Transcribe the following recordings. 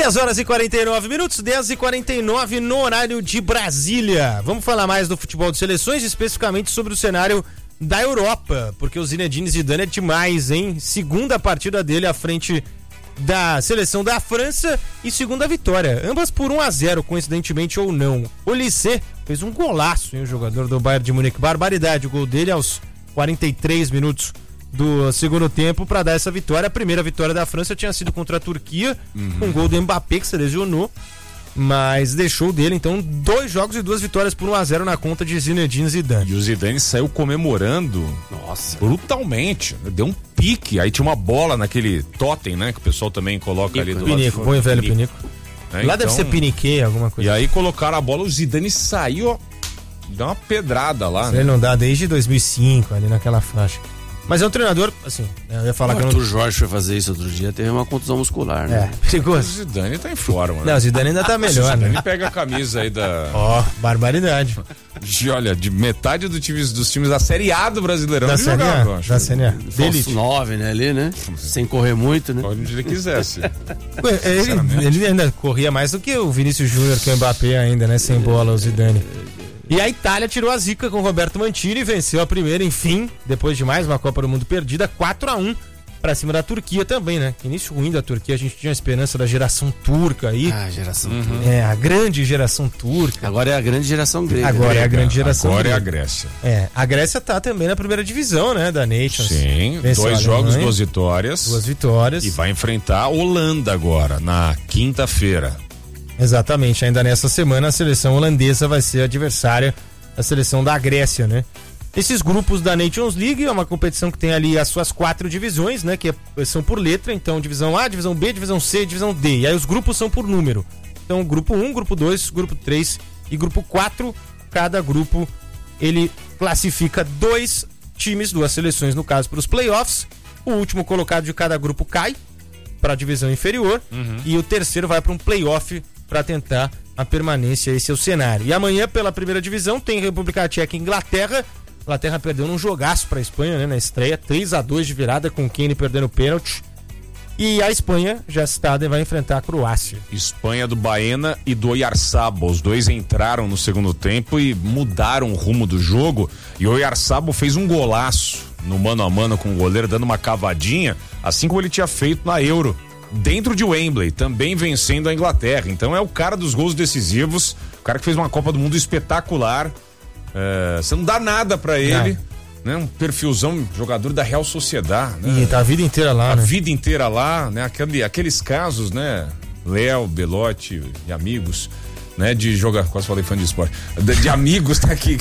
10h49, 10h49 no horário de Brasília. Vamos falar mais do futebol de seleções, especificamente sobre o cenário da Europa, porque o Zinedine Zidane é demais, hein? Segunda partida dele à frente da seleção da França e segunda vitória, ambas por 1-0, coincidentemente ou não. O Olise fez um golaço, hein, o jogador do Bayern de Munique, barbaridade, o gol dele aos 43 minutos do segundo tempo para dar essa vitória. A primeira vitória da França tinha sido contra a Turquia, um gol do Mbappé que se lesionou, mas deixou dele, então 2 jogos e 2 vitórias por 1-0 na conta de Zinedine Zidane. E o Zidane saiu comemorando, brutalmente, deu um pique, aí tinha uma bola naquele totem, né, que o pessoal também coloca ali do Pinico, lado. Bom e velho Pinico. Lá então, deve ser Piniquet, alguma coisa. E aí colocaram a bola, o Zidane saiu, ó, deu uma pedrada lá. Ele não dá desde 2005, ali naquela faixa. Mas é um treinador, assim, eu ia falar que o Jorge foi fazer isso outro dia, teve uma contusão muscular, né? perigoso. O Zidane tá em forma, né? Não, o Zidane ainda tá melhor, o Zidane né? pega a camisa aí da... Barbaridade. De metade dos times da Série A do Brasileirão. Da Série A, da Série A. Falso 9, né, ali, né? Sem correr muito, né? Onde ele quisesse. ele ainda corria mais do que o Vinícius Júnior, que é o Mbappé ainda, né? Sem bola, o Zidane. E a Itália tirou a zica com o Roberto Mancini e venceu a primeira, enfim, depois de mais uma Copa do Mundo perdida, 4-1 pra cima da Turquia também, né? Início ruim da Turquia, a gente tinha a esperança da geração turca aí. Geração turca. A grande geração turca. Agora é a grande geração grega. Agora é a grande geração Agora grega. é a Grécia. A Grécia tá também na primeira divisão, né, da Nations. Sim, venceu 2 jogos, 2 vitórias. 2 vitórias. E vai enfrentar a Holanda agora, na quinta-feira. Exatamente, ainda nessa semana a seleção holandesa vai ser adversária da seleção da Grécia, né? Esses grupos da Nations League é uma competição que tem ali as suas 4 divisões, né? Que são por letra, então divisão A, divisão B, divisão C, divisão D. E aí os grupos são por número. Então grupo 1, grupo 2, grupo 3 e grupo 4. Cada grupo ele classifica 2 times, 2 seleções no caso para os playoffs. O último colocado de cada grupo cai para a divisão inferior e o terceiro vai para um playoff para tentar a permanência. Esse é o cenário. E amanhã, pela primeira divisão, tem República Tcheca e Inglaterra. Inglaterra perdeu num jogaço para a Espanha, né, na estreia, 3-2 de virada, com o Kane perdendo pênalti. E a Espanha, já citada, vai enfrentar a Croácia. Espanha do Baena e do Oyarzabal. Os dois entraram no segundo tempo e mudaram o rumo do jogo. E o Oyarzabal fez um golaço no mano a mano com o goleiro, dando uma cavadinha, assim como ele tinha feito na Euro, dentro de Wembley, também vencendo a Inglaterra. Então é o cara dos gols decisivos, o cara que fez uma Copa do Mundo espetacular. Você não dá nada pra ele, né? Um perfilzão, jogador da Real Sociedad, né? E tá a vida inteira lá, né? A vida inteira lá, né? Aqueles casos, né? Léo, Belotti e amigos, né? De jogar, quase falei fã de esporte, de amigos, tá aqui.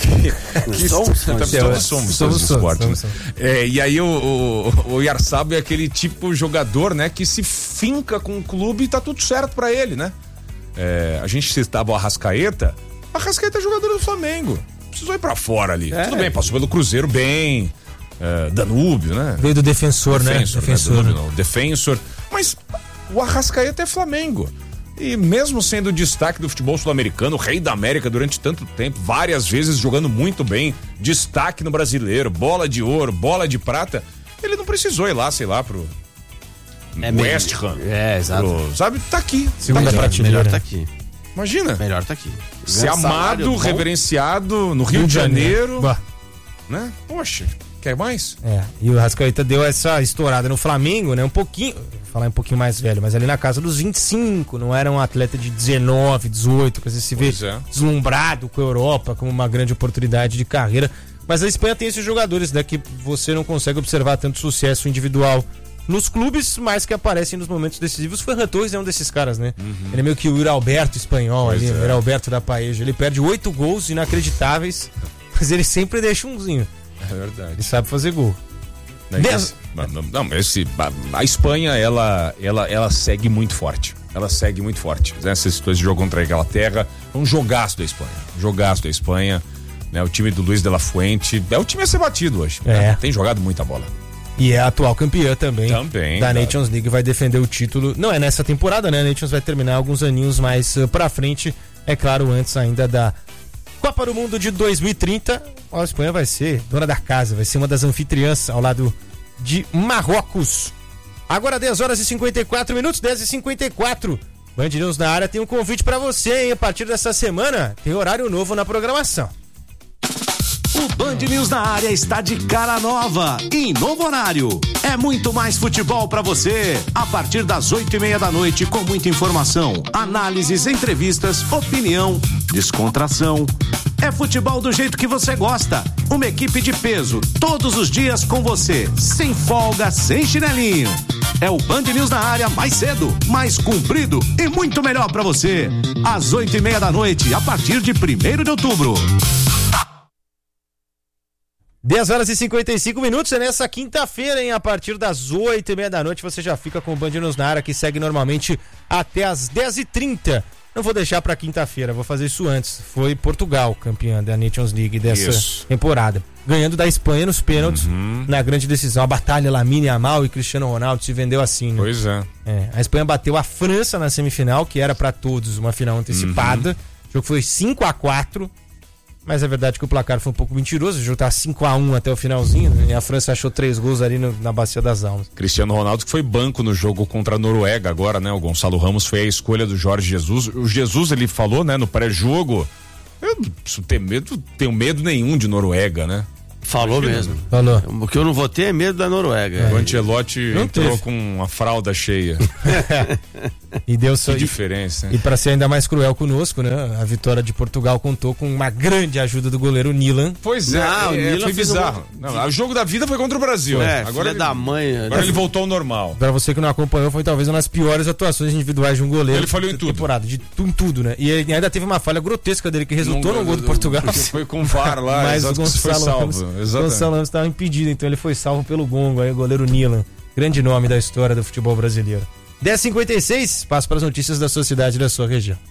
Todos somos de esporte. Né? E aí o Oyarzabal é aquele tipo jogador, né? Que se finca com o clube e tá tudo certo pra ele, né? A gente citava o Arrascaeta é jogador do Flamengo. Precisou ir pra fora ali. Tudo bem, passou pelo Cruzeiro bem. Danúbio, né? Veio do Defensor, né? Defensor. Danúbio, não, Defensor. Mas o Arrascaeta é Flamengo. E mesmo sendo destaque do futebol sul-americano, rei da América durante tanto tempo, várias vezes jogando muito bem, destaque no Brasileiro, bola de ouro, bola de prata, ele não precisou ir lá, sei lá, pro West Ham. Exato. Sabe? Tá aqui. Segunda prateleira. Melhor tá aqui. Imagina. Melhor tá aqui. Ser amado, reverenciado no Rio de Janeiro. Né? Poxa, quer mais? E o Arrascaeta deu essa estourada no Flamengo, né? Um pouquinho, vou falar um pouquinho mais velho, mas ali na casa dos 25, não era um atleta de 19, 18, que você se vê deslumbrado com a Europa como uma grande oportunidade de carreira. Mas a Espanha tem esses jogadores, né? Que você não consegue observar tanto sucesso individual nos clubes, mas que aparecem nos momentos decisivos. Ferran Torres é um desses caras, né? Ele é meio que o Yuri Alberto espanhol ali, o Yuri Alberto da Paeja. Ele perde 8 gols inacreditáveis, mas ele sempre deixa umzinho. É verdade. Ele sabe fazer gol. A Espanha, ela segue muito forte. Ela segue muito forte. Essa situação de jogo contra a Inglaterra, um jogaço da Espanha. Né? O time do Luis de la Fuente é o time a ser batido hoje. Né? Tem jogado muita bola. E é a atual campeã também da Nations League, vai defender o título. Não é nessa temporada, né? A Nations vai terminar alguns aninhos mais pra frente. É claro, antes ainda da Copa do Mundo de 2030. A Espanha vai ser dona da casa, vai ser uma das anfitriãs ao lado de Marrocos. Agora 10h54, 10h54. Band News na área tem um convite pra você, hein? A partir dessa semana tem horário novo na programação. O Band News na área está de cara nova, em novo horário. É muito mais futebol pra você. A partir das 8:30 da noite, com muita informação, análises, entrevistas, opinião, descontração. É futebol do jeito que você gosta. Uma equipe de peso, todos os dias com você, sem folga, sem chinelinho. É o Band News na área mais cedo, mais comprido e muito melhor pra você. Às 8:30 da noite, a partir de 1º de outubro. 10h55, é nessa quinta-feira, hein? A partir das 8:30 da noite você já fica com o Band News na área, que segue normalmente até as 10h30. Não vou deixar pra quinta-feira, vou fazer isso antes. Foi Portugal campeã da Nations League dessa temporada. Ganhando da Espanha nos pênaltis, na grande decisão. A batalha Lamine Yamal e Cristiano Ronaldo se vendeu assim, né? Pois é. A Espanha bateu a França na semifinal, que era pra todos uma final antecipada. O jogo foi 5-4. Mas é verdade que o placar foi um pouco mentiroso. O jogo tá 5-1 até o finalzinho, né? E a França achou 3 gols ali na Bacia das Almas. Cristiano Ronaldo, que foi banco no jogo contra a Noruega agora, né? O Gonçalo Ramos foi a escolha do Jorge Jesus. O Jesus, ele falou, né, no pré-jogo, eu não preciso ter medo, tenho medo nenhum de Noruega, né? Falou mesmo. Falou. O que eu não vou ter é medo da Noruega. O Ancelotti entrou com uma fralda cheia. E deu que diferença, hein? E para ser ainda mais cruel conosco, né? A vitória de Portugal contou com uma grande ajuda do goleiro Nilan. Pois é, o Nilan foi bizarro. O jogo da vida foi contra o Brasil. Agora da mãe. Agora ele voltou ao normal. Para você que não acompanhou, foi talvez uma das piores atuações individuais de um goleiro. Ele falhou em tudo. Temporada, de tudo, né? E ele ainda teve uma falha grotesca dele que resultou no gol do Portugal. Foi com o VAR lá, mas o Gonçalo Ramos estava impedido, então ele foi salvo pelo gongo, aí o goleiro Nilan, grande nome da história do futebol brasileiro. 10h56, passo para as notícias da sociedade da sua região.